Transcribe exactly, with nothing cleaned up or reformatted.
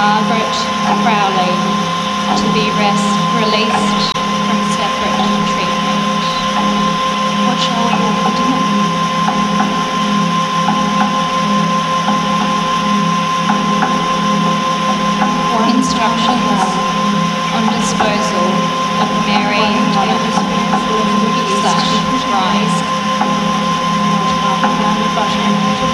Margaret Crowley, to be res- released from separate